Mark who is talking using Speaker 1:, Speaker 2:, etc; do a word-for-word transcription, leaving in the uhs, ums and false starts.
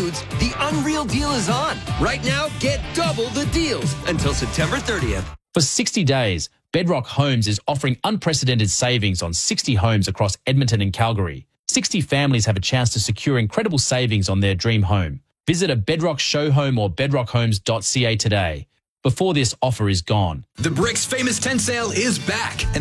Speaker 1: Foods, the unreal deal is on. Right now, get double the deals until September thirtieth.
Speaker 2: For sixty days, Bedrock Homes is offering unprecedented savings on sixty homes across Edmonton and Calgary. sixty families have a chance to secure incredible savings on their dream home. Visit a Bedrock show home or bedrock homes dot c a today before this offer is gone.
Speaker 3: The Bricks Famous Tent Sale is back. And